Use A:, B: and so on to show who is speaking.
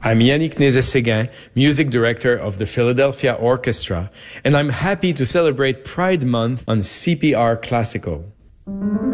A: I'm Yannick Nézet-Séguin, music director of the Philadelphia Orchestra, and I'm happy to celebrate Pride Month on CPR Classical.